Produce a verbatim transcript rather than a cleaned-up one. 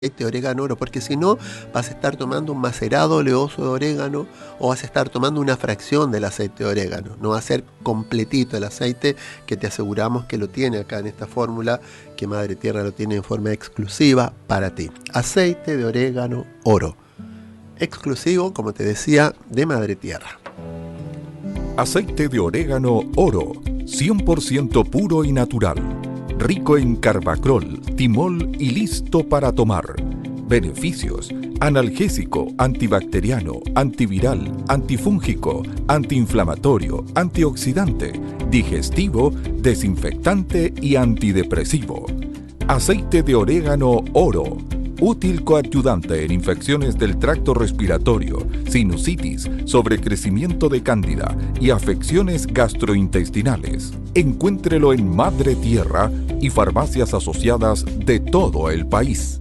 Este orégano oro, porque si no vas a estar tomando un macerado oleoso de orégano o vas a estar tomando una fracción del aceite de orégano. No va a ser completito el aceite, que te aseguramos que lo tiene acá en esta fórmula, que Madre Tierra lo tiene en forma exclusiva para ti. Aceite de orégano oro, exclusivo, como te decía, de Madre Tierra. Aceite de orégano oro, cien por ciento puro y natural. Rico en carbacrol, timol y listo para tomar. Beneficios: analgésico, antibacteriano, antiviral, antifúngico, antiinflamatorio, antioxidante, digestivo, desinfectante y antidepresivo. Aceite de orégano oro, útil coadyuvante en infecciones del tracto respiratorio, sinusitis, sobrecrecimiento de cándida y afecciones gastrointestinales. Encuéntrelo en Madre Tierra y farmacias asociadas de todo el país.